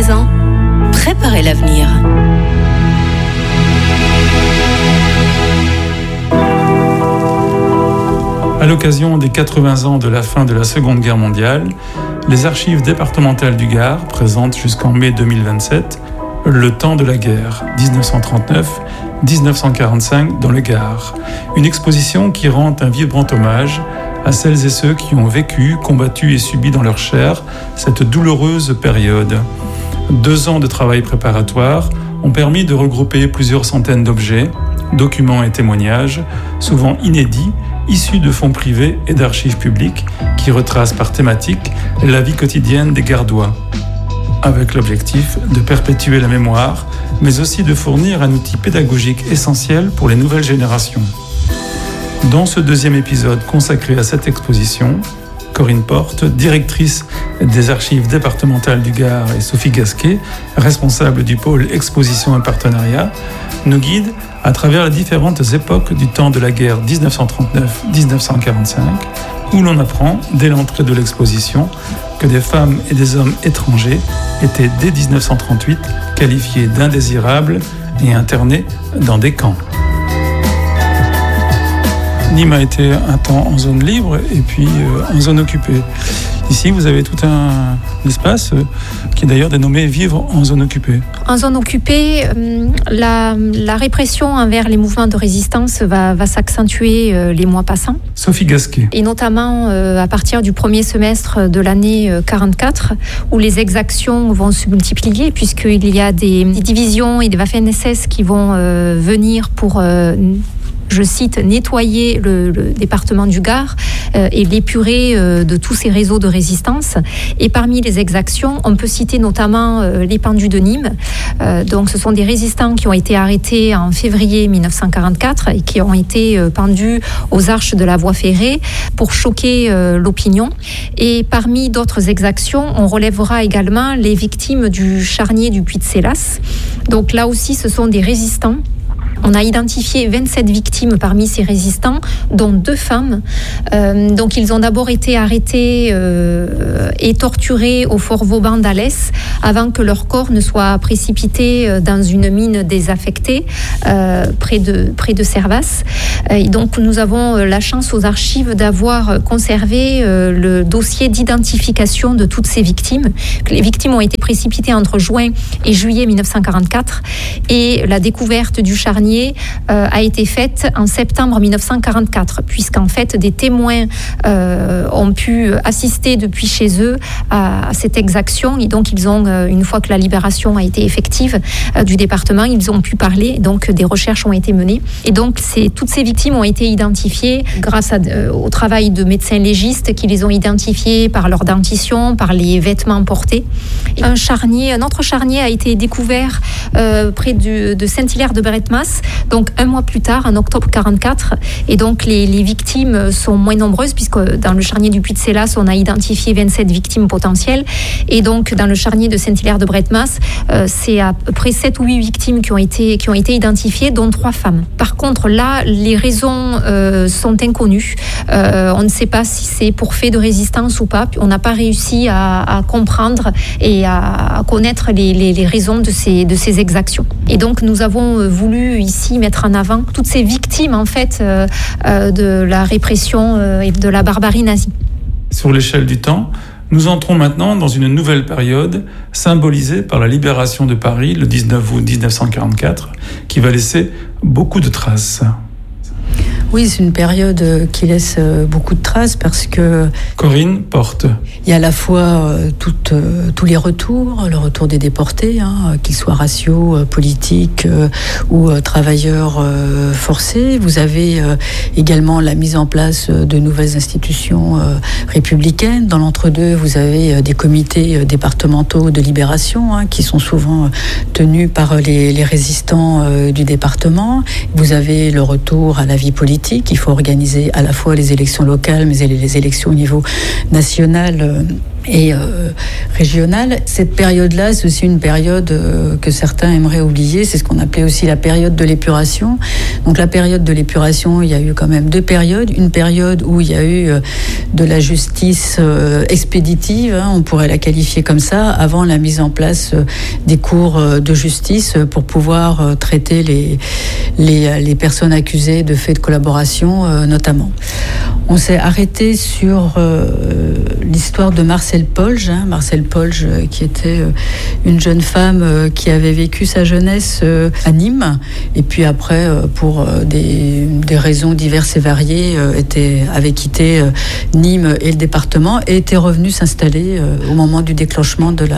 présent, préparez l'avenir. À l'occasion des 80 ans de la fin de la Seconde Guerre mondiale, les archives départementales du Gard présentent jusqu'en mai 2027 Le temps de la guerre, 1939-1945 dans le Gard. Une exposition qui rend un vibrant hommage à celles et ceux qui ont vécu, combattu et subi dans leur chair cette douloureuse période. 2 ans de travail préparatoire ont permis de regrouper plusieurs centaines d'objets, documents et témoignages, souvent inédits, issus de fonds privés et d'archives publiques qui retracent par thématique la vie quotidienne des Gardois, avec l'objectif de perpétuer la mémoire, mais aussi de fournir un outil pédagogique essentiel pour les nouvelles générations. Dans ce 2e épisode consacré à cette exposition, Corinne Porte, directrice des archives départementales du Gard, et Sophie Gasquet, responsable du pôle exposition et partenariat, nous guident à travers les différentes époques du temps de la guerre 1939-1945, où l'on apprend, dès l'entrée de l'exposition, que des femmes et des hommes étrangers étaient dès 1938 qualifiés d'indésirables et internés dans des camps. Nîmes a été un temps en zone libre et puis en zone occupée. Ici, vous avez tout un espace qui est d'ailleurs dénommé « Vivre en zone occupée ». En zone occupée, la répression envers les mouvements de résistance va s'accentuer les mois passants. Sophie Gasquet. Et notamment à partir du premier semestre de l'année 44, où les exactions vont se multiplier, puisqu'il y a des divisions et des Waffen-SS qui vont venir pour... je cite, nettoyer le département du Gard et l'épurer de tous ces réseaux de résistance. Et parmi les exactions, on peut citer notamment les pendus de Nîmes. Donc ce sont des résistants qui ont été arrêtés en février 1944 et qui ont été pendus aux arches de la voie ferrée pour choquer l'opinion. Et parmi d'autres exactions, on relèvera également les victimes du charnier du Puy de Sélas. Donc là aussi, ce sont des résistants. On a identifié 27 victimes parmi ces résistants, dont 2 femmes. Donc ils ont d'abord été arrêtés et torturés au fort Vauban d'Alès avant que leur corps ne soit précipité dans une mine désaffectée près de Servas. Et donc nous avons la chance aux archives d'avoir conservé le dossier d'identification de toutes ces victimes. Les victimes ont été précipitées entre juin et juillet 1944 et la découverte du charnier a été faite en septembre 1944, puisqu'en fait des témoins ont pu assister depuis chez eux à cette exaction, et donc ils ont, une fois que la libération a été effective du département, ils ont pu parler, donc des recherches ont été menées, et donc toutes ces victimes ont été identifiées grâce au travail de médecins légistes qui les ont identifiées par leur dentition, par les vêtements portés. Un autre charnier a été découvert près de Saint-Hilaire de Bretmas, donc 1 mois plus tard, en octobre 1944, et donc les victimes sont moins nombreuses, puisque dans le charnier du Puy de Sélas, on a identifié 27 victimes potentielles, et donc dans le charnier de Saint-Hilaire de Bretmas, c'est à peu près 7 ou 8 victimes qui ont été identifiées, dont 3 femmes. Par contre, là, les raisons sont inconnues. On ne sait pas si c'est pour fait de résistance ou pas. On n'a pas réussi à comprendre et à connaître les raisons de ces exactions. Et donc, nous avons voulu ici mettre en avant toutes ces victimes en fait de la répression et de la barbarie nazie. Sur l'échelle du temps, nous entrons maintenant dans une nouvelle période symbolisée par la libération de Paris le 19 août 1944 qui va laisser beaucoup de traces. Oui, c'est une période qui laisse beaucoup de traces parce que... Corinne Porte. Il y a à la fois tous les retours, le retour des déportés, qu'ils soient raciaux, politiques ou travailleurs forcés. Vous avez également la mise en place de nouvelles institutions républicaines. Dans l'entre-deux, vous avez des comités départementaux de libération qui sont souvent tenus par les résistants du département. Vous avez le retour à la vie politique politique. Il faut organiser à la fois les élections locales, mais les élections au niveau national et régional. Cette période-là, c'est aussi une période que certains aimeraient oublier. C'est ce qu'on appelait aussi la période de l'épuration. Donc la période de l'épuration, il y a eu quand même deux périodes. Une période où il y a eu de la justice expéditive, hein, on pourrait la qualifier comme ça, avant la mise en place des cours de justice pour pouvoir traiter les personnes accusées de faits de collaboration notamment. On s'est arrêté sur l'histoire de Marcel Polge, Marcel Polge qui était une jeune femme qui avait vécu sa jeunesse à Nîmes et puis après pour des raisons diverses et variées avait quitté Nîmes et le département et était revenue s'installer au moment du déclenchement de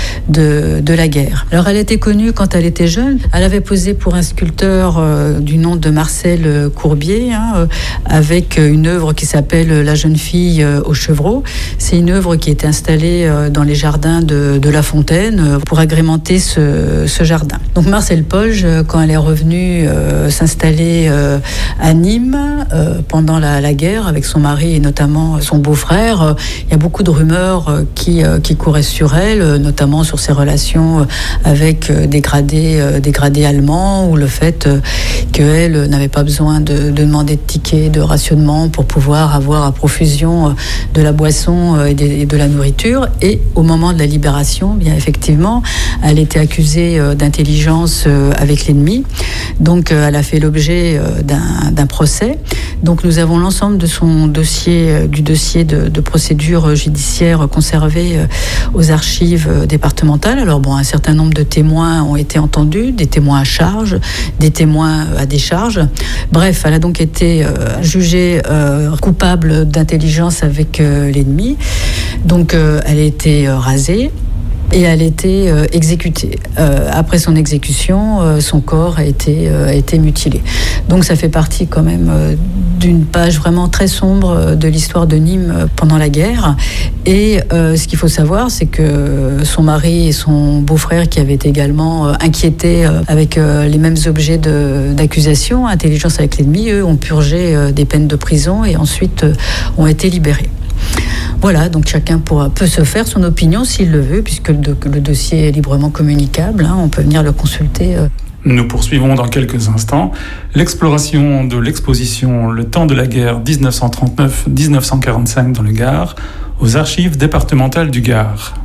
la guerre. Alors elle était connue quand elle était jeune, elle avait posé pour un sculpteur du nom de Marcel Courbier avec une œuvre qui s'appelle La jeune fille aux chevreaux. C'est une œuvre qui était installée dans les jardins de La Fontaine pour agrémenter ce jardin. Donc Marcel Polge, quand elle est revenue s'installer à Nîmes pendant la guerre avec son mari et notamment son beau-frère, il y a beaucoup de rumeurs qui couraient sur elle, notamment sur ses relations avec des gradés allemands ou le fait qu'elle n'avait pas besoin de demander de tickets de rationnement pour pouvoir avoir à profusion de la boisson et de la nourriture. Et au moment de la libération, bien effectivement, elle était accusée d'intelligence avec l'ennemi. Donc elle a fait l'objet d'un procès. Donc nous avons l'ensemble de son dossier, du dossier de procédure judiciaire conservé aux archives départementales. Alors bon, un certain nombre de témoins ont été entendus, des témoins à charge, des témoins à décharge. Bref, elle a donc été jugée coupable d'intelligence avec l'ennemi. Donc elle a été rasée. Et elle a été exécutée. Après son exécution, son corps a été mutilé. Donc ça fait partie quand même d'une page vraiment très sombre de l'histoire de Nîmes pendant la guerre. Et ce qu'il faut savoir, c'est que son mari et son beau-frère, qui avaient également inquiété avec les mêmes objets d'accusation, intelligence avec l'ennemi, eux ont purgé des peines de prison et ensuite ont été libérés. Voilà, donc chacun peut se faire son opinion s'il le veut, puisque le dossier est librement communicable, on peut venir le consulter. Nous poursuivons dans quelques instants l'exploration de l'exposition Le temps de la guerre 1939-1945 dans le Gard, aux archives départementales du Gard.